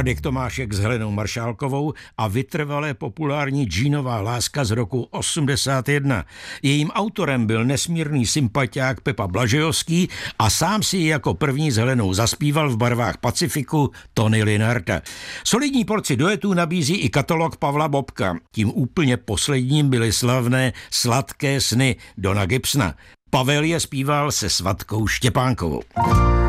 Radek Tomášek s Helenou Maršálkovou a vytrvalé populární džínová láska z roku 81. Jejím autorem byl nesmírný sympatiák Pepa Blažejovský a sám si ji jako první s Helenou zaspíval v barvách Pacifiku Tony Linharta. Solidní porci duetů nabízí i katalog Pavla Bobka. Tím úplně posledním byly slavné Sladké sny Dona Gibsona. Pavel je zpíval se Svatkou Štěpánkovou.